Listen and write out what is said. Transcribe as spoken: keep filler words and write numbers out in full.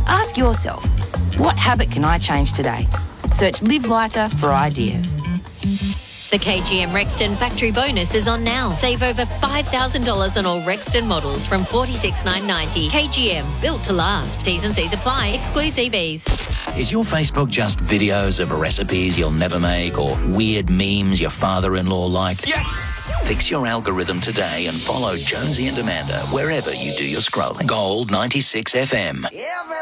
Ask yourself, what habit can I change today? Search Live Lighter for ideas. The K G M Rexton Factory Bonus is on now. Save over five thousand dollars on all Rexton models from forty-six thousand nine hundred ninety dollars. K G M, built to last. T's and C's apply. Excludes E Vs. Is your Facebook just videos of recipes you'll never make or weird memes your father-in-law liked? Yes! Fix your algorithm today and follow Jonesy and Amanda wherever you do your scrolling. Gold ninety-six F M.